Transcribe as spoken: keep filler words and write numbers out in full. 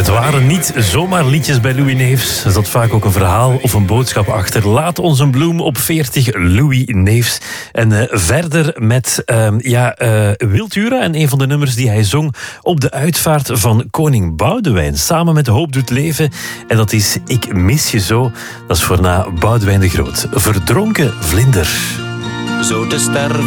Het waren niet zomaar liedjes bij Louis Neefs. Er zat vaak ook een verhaal of een boodschap achter. Laat ons een bloem op veertig, Louis Neefs. En uh, verder met uh, ja, uh, Wiltura en een van de nummers die hij zong op de uitvaart van koning Boudewijn. Samen met Hoop doet leven. En dat is Ik mis je zo. Dat is voor na Boudewijn de Groot. Verdronken vlinder. Zo te sterven.